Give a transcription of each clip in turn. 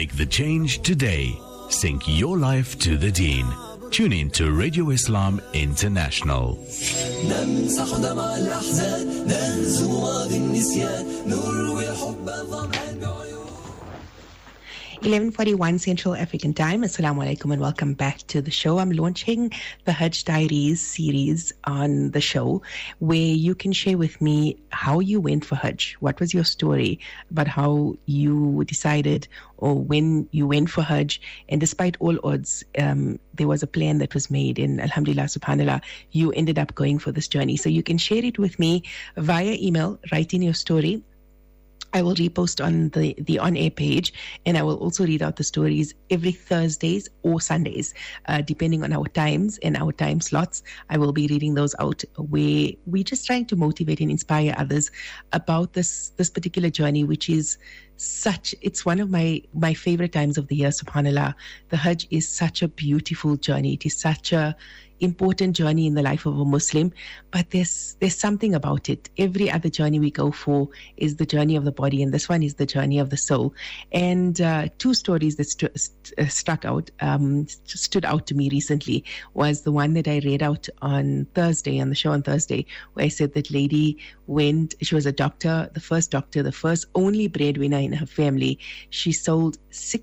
Make the change today. Sync your life to the Deen. Tune in to Radio Islam International. 11:41 Central African Time. Assalamu alaikum and welcome back to the show. I'm launching the Hajj Diaries series on the show, where you can share with me how you went for Hajj. What was your story about how you decided or when you went for Hajj? And despite all odds, there was a plan that was made, and alhamdulillah, subhanallah, you ended up going for this journey. So you can share it with me via email. Write in your story. I will repost on the on-air page, and I will also read out the stories every Thursdays or Sundays, depending on our times and our time slots. I will be reading those out, where we're just trying to motivate and inspire others about this particular journey, which is it's one of my favorite times of the year, subhanallah. The Hajj is such a beautiful journey. It is such a important journey in the life of a Muslim, but there's something about it. Every other journey we go for is the journey of the body, and this one is the journey of the soul. And two stories that stood out to me recently was the one that I read out on the show on Thursday, where I said that lady she was a doctor, the first only breadwinner in her family. She sold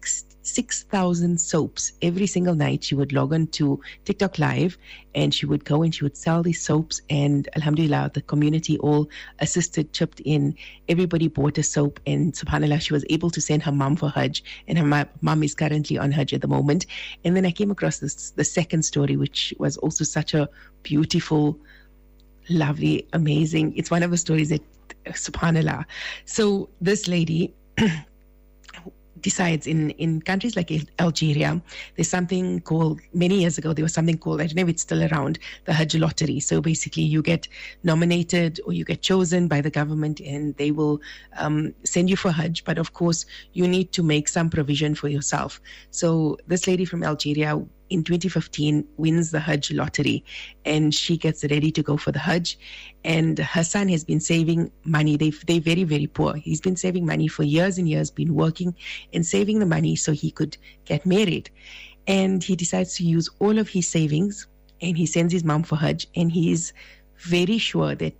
6,000 soaps every single night. She would log on to TikTok Live, and she would go and she would sell these soaps, and alhamdulillah, the community all assisted, chipped in. Everybody bought a soap, and subhanallah, she was able to send her mom for Hajj, and her mom is currently on Hajj at the moment. And then I came across the second story, which was also such a beautiful, lovely, amazing. It's one of the stories that, subhanallah. So this lady decides in countries like Algeria, there's something called, many years ago, there was something called, I don't know if it's still around, the Hajj lottery. So basically you get nominated or you get chosen by the government, and they will send you for Hajj. But of course, you need to make some provision for yourself. So this lady from Algeria in 2015 wins the Hajj lottery, and she gets ready to go for the Hajj. And her son has been saving money. They're very, very poor. He's been saving money for years and years, been working and saving the money so he could get married. And he decides to use all of his savings, and he sends his mom for Hajj, and he's very sure that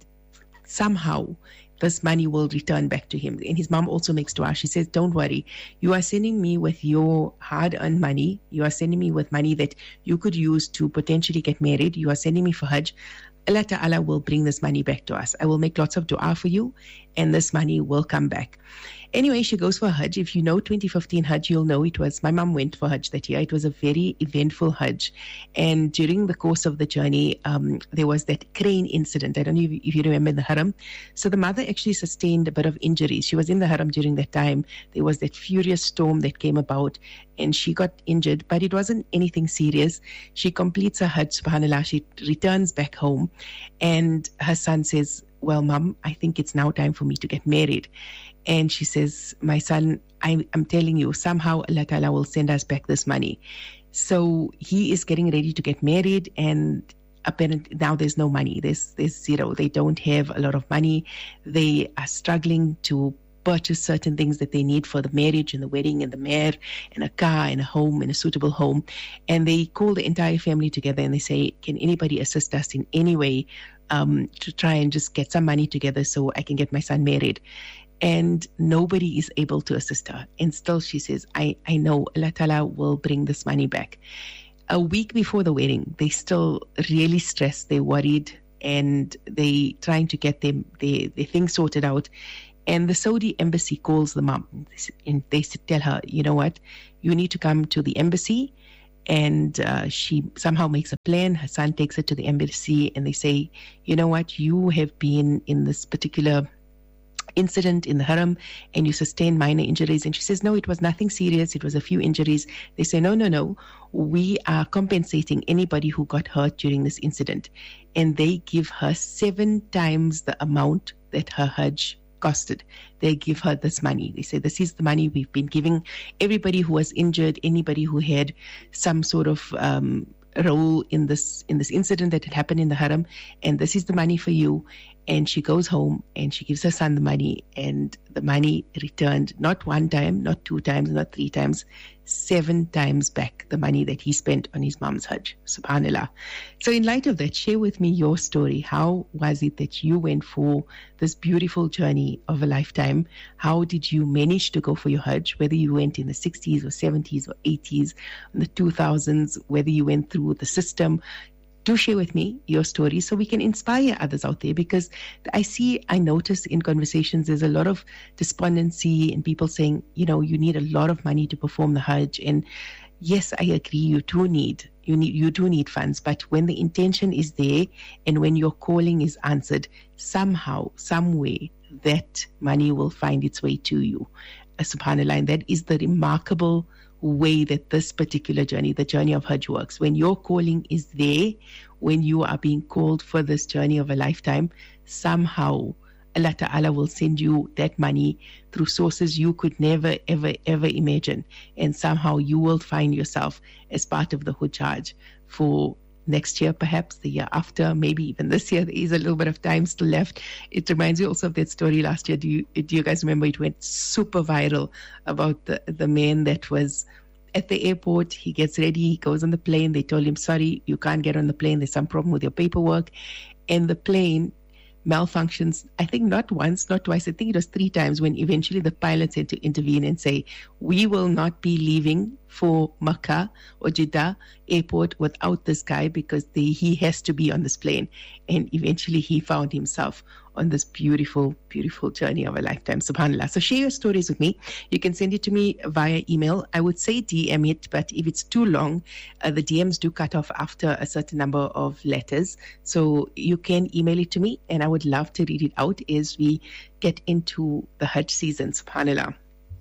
somehow this money will return back to him. And his mom also makes dua. She says, don't worry, you are sending me with your hard-earned money. You are sending me with money that you could use to potentially get married. You are sending me for Hajj. Allah Ta'ala will bring this money back to us. I will make lots of dua for you, and this money will come back. Anyway, she goes for Hajj. If you know 2015 Hajj, you'll know my mom went for Hajj that year. It was a very eventful Hajj. And during the course of the journey, there was that crane incident. I don't know if you remember the Haram. So the mother actually sustained a bit of injuries. She was in the Haram during that time. There was that furious storm that came about, and she got injured, but it wasn't anything serious. She completes her Hajj, subhanAllah. She returns back home, and her son says, well, Mom, I think it's now time for me to get married. And she says, my son, I'm telling you, somehow Allah Ta'ala will send us back this money. So he is getting ready to get married, and apparently now there's no money. There's zero. They don't have a lot of money. They are struggling to purchase certain things that they need for the marriage and the wedding and the mahr and a car and a home and a suitable home. And they call the entire family together, and they say, can anybody assist us in any way to try and just get some money together so I can get my son married? And nobody is able to assist her. And still she says, I know Allah Ta'ala will bring this money back. A week before the wedding, they still really stressed, they're worried, and they trying to get their things sorted out. And the Saudi embassy calls the mom, and they tell her, you know what, you need to come to the embassy. And she somehow makes a plan. Her son takes her to the embassy, and they say, you know what, you have been in this particular incident in the Haram, and you sustained minor injuries. And she says, no, it was nothing serious. It was a few injuries. They say, no. We are compensating anybody who got hurt during this incident. And they give her 7 times the amount that her Hajj costed. They give her this money. They say, this is the money we've been giving everybody who was injured, anybody who had some sort of role in this incident that had happened in the Haram, and this is the money for you. And she goes home and she gives her son the money, and the money returned not one time, not 2 times, not 3 times, 7 times back the money that he spent on his mom's Hajj. Subhanallah. So in light of that, share with me your story. How was it that you went for this beautiful journey of a lifetime? How did you manage to go for your Hajj, whether you went in the 60s or 70s or 80s, in the 2000s, whether you went through the system? Do share with me your story so we can inspire others out there, because I notice in conversations there's a lot of despondency and people saying, you need a lot of money to perform the Hajj. And yes, I agree, you do need funds, but when the intention is there and when your calling is answered, somehow, some way, that money will find its way to you. Subhanallah, and that is the remarkable way that this particular journey, the journey of Hajj, works. When your calling is there, when you are being called for this journey of a lifetime, somehow Allah Ta'ala will send you that money through sources you could never, ever, ever imagine. And somehow you will find yourself as part of the Hujjaj for next year, perhaps the year after, maybe even this year. There is a little bit of time still left. It reminds me also of that story last year. Do you guys remember? It went super viral about the man that was at the airport. He gets ready, he goes on the plane. They told him, sorry, you can't get on the plane. There's some problem with your paperwork. And the plane malfunctions, I think not once, not twice, I think it was 3 times, when eventually the pilots had to intervene and say, we will not be leaving for Makkah or Jeddah airport without this guy, because he has to be on this plane. And eventually he found himself on this beautiful, beautiful journey of a lifetime. Subhanallah. So share your stories with me. You can send it to me via email. I would say DM it, but if it's too long, the DMs do cut off after a certain number of letters. So you can email it to me, and I would love to read it out as we get into the Hajj season. Subhanallah.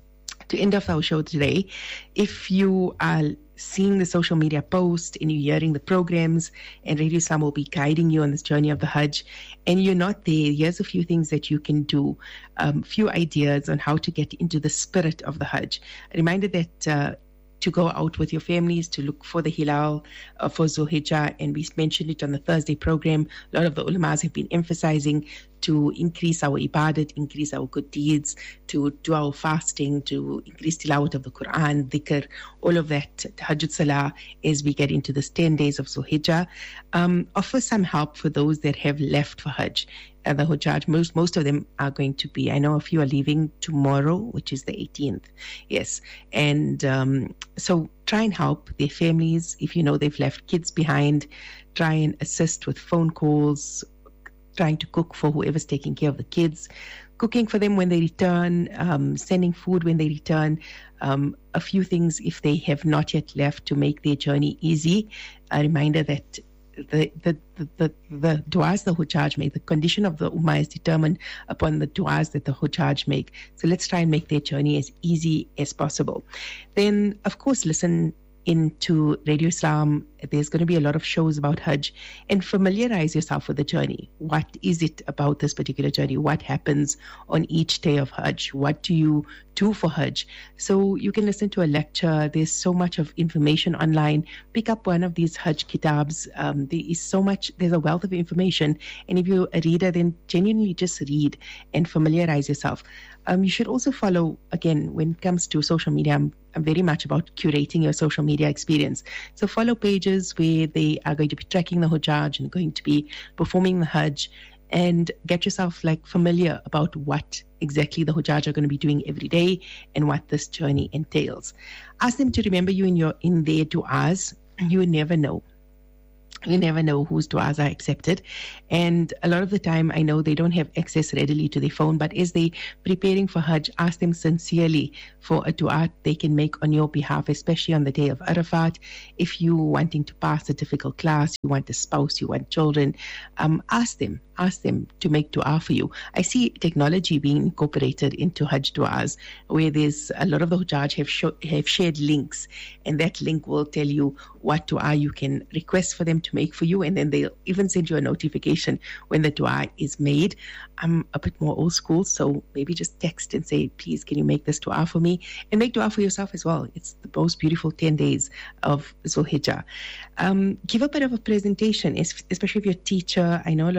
To end off our show today, if you are seeing the social media post and you're hearing the programs, and Radio Islam will be guiding you on this journey of the Hajj, and you're not there, here's a few things that you can do, few ideas on how to get into the spirit of the Hajj. A reminder that to go out with your families to look for the Hilal for Zulhijjah, and we mentioned it on the Thursday program. A lot of the ulamas have been emphasizing to increase our ibadat, increase our good deeds, to do our fasting, to increase tilawat of the Quran, dhikr, all of that, tahajjud salah, as we get into this 10 days of Zulhijjah. Offer some help for those that have left for Hajj. The Hujjaj, most of them are going to be, I know a few are leaving tomorrow, which is the 18th. Yes. And so try and help their families. If you know they've left kids behind, try and assist with phone calls, trying to cook for whoever's taking care of the kids, cooking for them when they return, sending food when they return, a few things if they have not yet left to make their journey easy. A reminder that the du'as the Hujjaj make, the condition of the Ummah is determined upon the du'as that the Hujjaj make. So let's try and make their journey as easy as possible. Then, of course, listen into Radio Islam. There's going to be a lot of shows about Hajj, and familiarize yourself with the journey. What is it about this particular journey? What happens on each day of Hajj? What do you do for Hajj? So you can listen to a lecture. There's so much of information online. Pick up one of these Hajj kitabs. There is so much, there's a wealth of information. And if you're a reader, then genuinely just read and familiarize yourself. You should also follow, again, when it comes to social media, I'm very much about curating your social media experience. So follow pages where they are going to be tracking the Hujjaj and going to be performing the Hajj, and get yourself familiar about what exactly the Hujjaj are going to be doing every day and what this journey entails. Ask them to remember you in their du'as. You never know. You never know whose du'as are accepted. And a lot of the time, I know they don't have access readily to their phone, but as they preparing for Hajj, ask them sincerely for a du'a they can make on your behalf, especially on the day of Arafat. If you wanting to pass a difficult class, you want a spouse, you want children, ask them to make du'a for you. I see technology being incorporated into Hajj du'as, where there's a lot of the Hujjaj have shared links, and that link will tell you what du'a you can request for them to make for you, and then they'll even send you a notification when the du'a is made. I'm a bit more old school, so maybe just text and say, please, can you make this du'a for me? And make du'a for yourself as well. It's the most beautiful 10 days of Zulhijjah. Give a bit of a presentation, especially if you're a teacher. I know a lot of the schools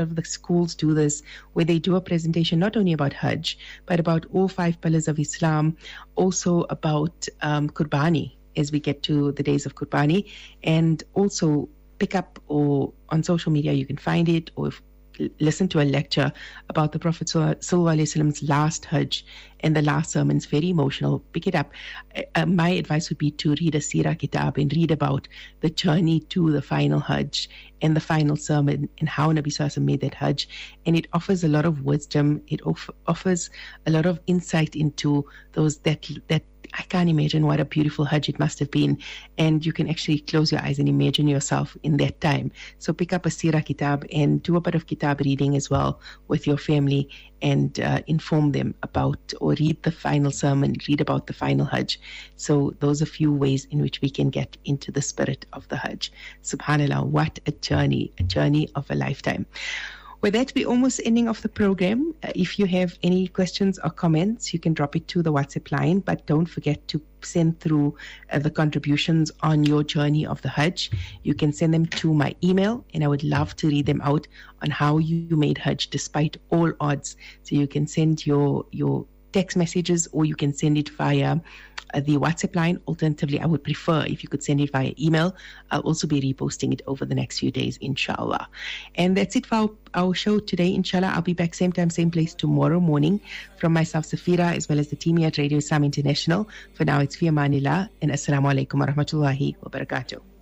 schools do this, where they do a presentation not only about Hajj, but about all 5 pillars of Islam, also about Qurbani, as we get to the days of Qurbani, and also pick up, or on social media you can find it, or listen to a lecture about the Prophet Sallallahu Alaihi Wasallam's last Hajj and the last sermon. It's very emotional. Pick it up. My advice would be to read a Seerah Kitab and read about the journey to the final Hajj and the final sermon and how Nabi Sallallahu Alaihi Wasallam made that Hajj. And it offers a lot of wisdom. It offers a lot of insight into those that I can't imagine what a beautiful Hajj it must have been. And you can actually close your eyes and imagine yourself in that time. So pick up a Seerah Kitab and do a bit of Kitab reading as well with your family, and inform them about, or read the final sermon, read about the final Hajj. So those are few ways in which we can get into the spirit of the Hajj. SubhanAllah, what a journey of a lifetime. With that, we're almost ending off the program. If you have any questions or comments, you can drop it to the WhatsApp line, but don't forget to send through the contributions on your journey of the Hajj. You can send them to my email, and I would love to read them out on how you made Hajj despite all odds. So you can send your text messages, or you can send it via the WhatsApp line. Alternatively, I would prefer if you could send it via email. I'll also be reposting it over the next few days, inshallah. And that's it for our show today, inshallah. I'll be back same time, same place tomorrow morning. From myself, Safira, as well as the team here at Radio Islam International. For now, it's fi amanillah, and assalamu alaikum wa rahmatullahi wa barakatuh.